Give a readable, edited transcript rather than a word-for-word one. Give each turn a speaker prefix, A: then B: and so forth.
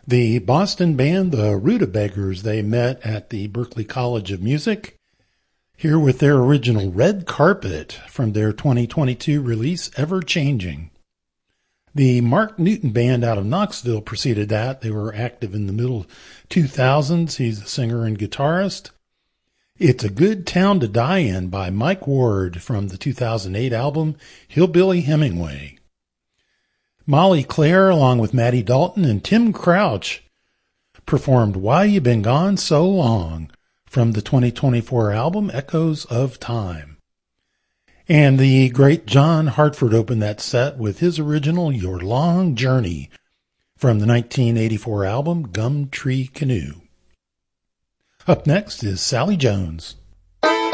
A: The Boston band, the Rutabaggers, they met at the Berklee College of Music, here with their original Red Carpet from their 2022 release, Ever Changing. The Mark Newton Band out of Knoxville preceded that. They were active in the middle 2000s. He's a singer and guitarist. It's a Good Town to Die In by Mike Ward from the 2008 album Hillbilly Hemingway. Molly Claire, along with Maddie Dalton and Tim Crouch, performed Why You Been Gone So Long from the 2024 album Echoes of Time. And the great John Hartford opened that set with his original Your Long Journey from the 1984 album Gumtree Canoe. Up next is Sally Jones.